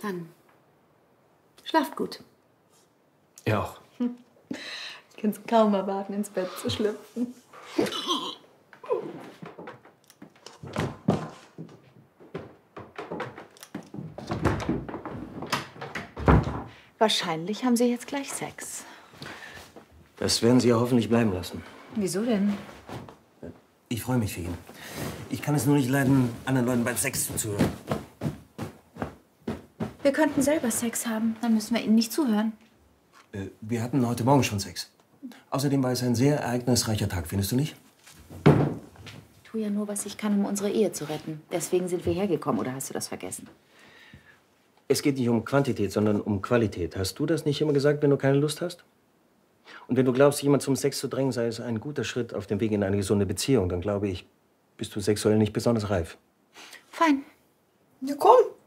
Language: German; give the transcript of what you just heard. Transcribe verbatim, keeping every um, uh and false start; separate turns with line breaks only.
Dann schlaft gut.
Ihr auch.
Hm. Ich kann es kaum erwarten, ins Bett zu schlüpfen. Wahrscheinlich haben Sie jetzt gleich Sex.
Das werden Sie ja hoffentlich bleiben lassen.
Wieso denn?
Ich freue mich für ihn. Ich kann es nur nicht leiden, anderen Leuten beim Sex zuzuhören.
Wir könnten selber Sex haben. Dann müssen wir Ihnen nicht zuhören.
Äh, wir hatten heute Morgen schon Sex. Außerdem war es ein sehr ereignisreicher Tag, findest du nicht?
Ich tue ja nur, was ich kann, um unsere Ehe zu retten. Deswegen sind wir hergekommen, oder hast du das vergessen?
Es geht nicht um Quantität, sondern um Qualität. Hast du das nicht immer gesagt, wenn du keine Lust hast? Und wenn du glaubst, jemand zum Sex zu drängen, sei es ein guter Schritt auf dem Weg in eine gesunde Beziehung, dann glaube ich, bist du sexuell nicht besonders reif.
Fein.
Ja, komm.